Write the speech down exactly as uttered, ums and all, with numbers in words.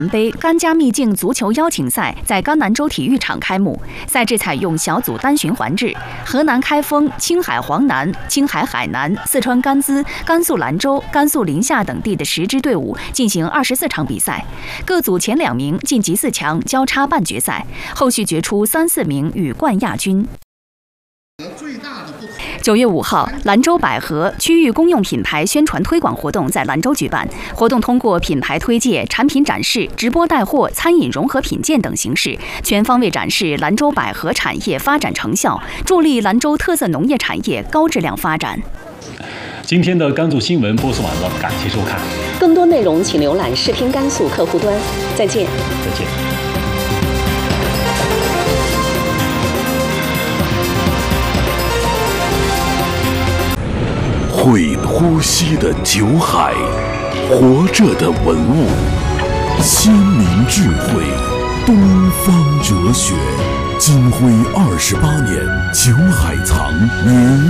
杯甘家秘境足球邀请赛在甘南州体育场开幕，赛制采用小组单循环制。河南开封、青海黄南、青海海南、四川甘孜、甘肃兰州、甘肃临夏等地的十支队伍进行二十四场比赛，各组前两名晋级四强，交叉半决赛，后续决出三四名与冠亚军。 九月五号，兰州百合区域公用品牌宣传推广活动在兰州举办。活动通过品牌推介、产品展示、直播带货、餐饮融合品鉴等形式，全方位展示兰州百合产业发展成效，助力兰州特色农业产业高质量发展。 今天的甘肃新闻播送完了，感谢收看。 更多内容请浏览视频甘肃客户端。再见。 再见。 会呼吸的酒海，活着的文物，先民智慧，东方哲学，金辉二十八年，酒海藏名。